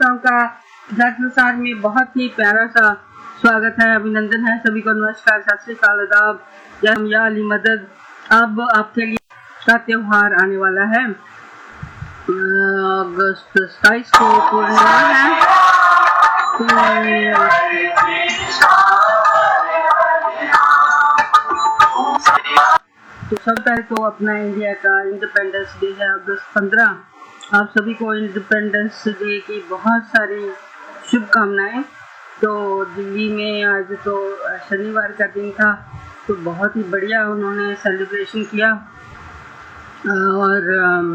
दोस्तों का संसार में बहुत ही प्यारा सा स्वागत है, अभिनंदन है सभी को। नमस्कार, सत श्री अकाल, आदाब, या अली मदद। अब आपके लिए का त्योहार आने वाला है। अगस्त 27 को पूर्णिमा है। तो सब पहले तो अपना इंडिया का इंडिपेंडेंस डे है, अगस्त 15। आप सभी को इंडिपेंडेंस डे की बहुत सारी शुभकामनाएं। तो दिल्ली में आज तो शनिवार का दिन था, तो बहुत ही बढ़िया उन्होंने सेलिब्रेशन किया। और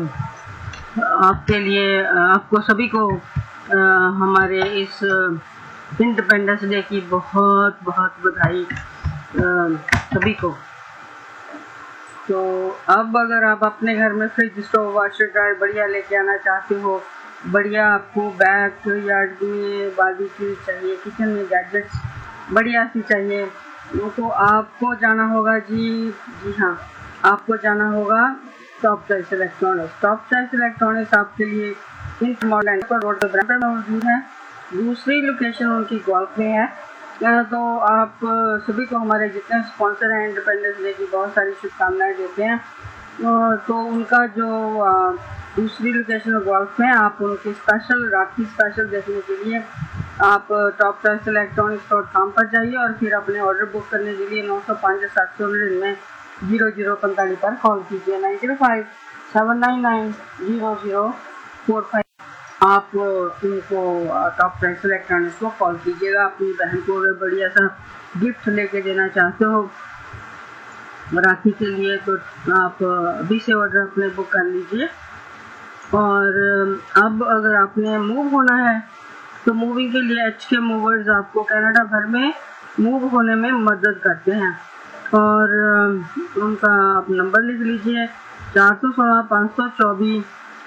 आपके लिए, आपको सभी को हमारे इस इंडिपेंडेंस डे की बहुत बहुत बधाई सभी को। तो अब अगर आप अपने घर में फ्रिज, स्टोव, वाशर, ड्रायर बढ़िया लेके आना चाहते हो, बढ़िया आपको बैक यार्ड में बारबेक्यू चाहिए, किचन में गैजेट्स बढ़िया सी चाहिए, तो आपको जाना होगा जी हाँ, आपको जाना होगा top choice electronics. Top choice electronics आपके लिए इस मॉडल पर रोड पर मौजूद है। दूसरी लोकेशन उनकी गोल्फ में है। तो आप सभी को हमारे जितने स्पॉन्सर हैं इंडिपेंडेंस डे की बहुत सारी शुभकामनाएं देते हैं। तो उनका जो दूसरी लोकेशन गोल्फ में, आप उनकी स्पेशल राखी स्पेशल देखने के लिए आप टॉप चॉइस इलेक्ट्रॉनिक्स.com पर जाइए और फिर अपने ऑर्डर बुक करने के लिए 905-799-0045 पर कॉल कीजिए। 9057990045 आप उनको टॉप चॉइस इलेक्ट्रॉनिक्स को कॉल कीजिएगा। अपनी बहन को अगर बढ़िया सा गिफ्ट लेके देना चाहते हो राखी के लिए, तो आप अभी से ऑर्डर अपने बुक कर लीजिए। और अब अगर आपने मूव होना है तो मूविंग के लिए HK मूवर्स आपको कनाडा भर में मूव होने में मदद करते हैं। और उनका आप नंबर लिख लीजिए 416-524-704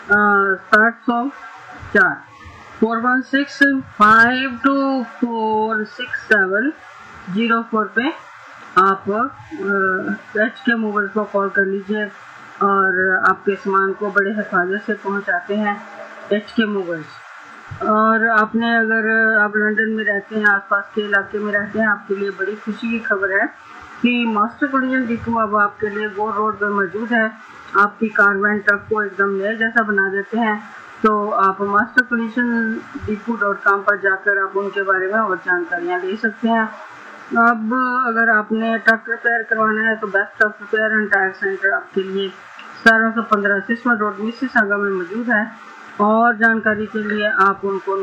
416-524-6704 पे आप HK मूवर्स को कॉल कर लीजिए और आपके सामान को बड़े हिफाजत से पहुंचाते हैं HK मूवर्स। और आपने, अगर आप लंदन में रहते हैं, आसपास के इलाके में रहते हैं, आपके लिए बड़ी खुशी की खबर है कि मास्टर कोलिजन डिपो अब आपके लिए गोर रोड पर मौजूद है। आपकी कार वैन ट्रक को एकदम नए जैसा बना देते हैं। तो आप मास्टर कोलिजन डिपो.com पर जाकर आप उनके बारे में और जानकारियाँ ले सकते हैं। अब अगर आपने ट्रक रिपेयर करवाना है तो best truck repair and tyre centre आपके लिए 1715 सिस्मा रोड मिसिसागा में मौजूद है। और जानकारी के लिए आप उनको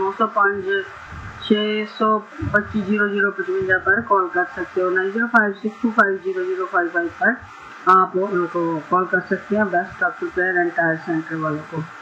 905-625-0055 पर कॉल कर सकते हो। 9056250055 पर आप उनको कॉल कर सकते हैं, best truck repair and tyre centre वालों को।